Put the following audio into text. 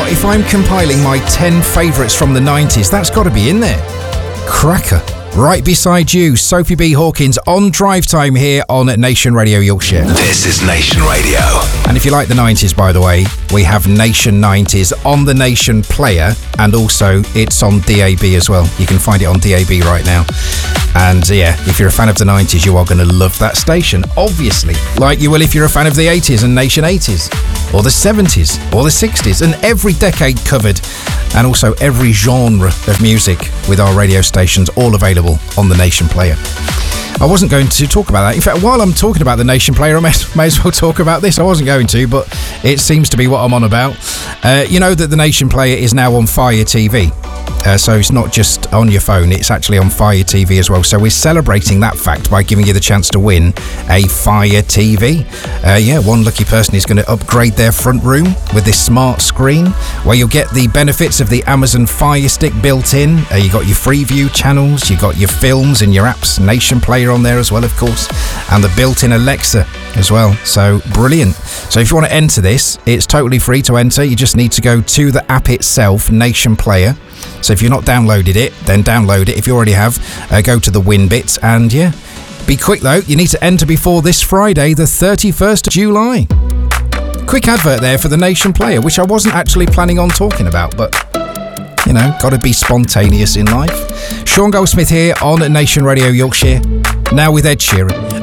what, if I'm compiling my 10 favourites from the 90s, that's got to be in there. Cracker. Right beside you, Sophie B. Hawkins on Drive Time here on Nation Radio Yorkshire. This is Nation Radio. And if you like the 90s, by the way, we have Nation 90s on the Nation player, and also it's on DAB as well. You can find it on DAB right now. And yeah, if you're a fan of the 90s, you are going to love that station, obviously. Like you will if you're a fan of the 80s and Nation 80s, or the 70s, or the 60s, and every decade covered, and also every genre of music with our radio stations all available on the Nation player. I wasn't going to talk about that. In fact, while I'm talking about the Nation player, I may as well talk about this. I wasn't going to, but it seems to be what I'm on about. You know that the Nation player is now on Fire TV. So it's not just on your phone, it's actually on Fire TV as well. So we're celebrating that fact by giving you the chance to win a Fire TV. One lucky person is going to upgrade their front room with this smart screen, where you'll get the benefits of the Amazon Fire Stick built in. You got your Freeview channels, you got your films and your apps, Nation Player on there as well, of course, and the built-in Alexa as well. So brilliant. So if you want to enter this, it's totally free to enter. You just need to go to the app itself, Nation Player. So if you've not downloaded it, then download it. If you already have, go to the win bits, and yeah, be quick though. You need to enter before this Friday, the 31st of July. Quick advert there for the Nation Player, which I wasn't actually planning on talking about, but you know, got to be spontaneous in life. Sean Goldsmith here on Nation Radio Yorkshire, now with Ed Sheeran.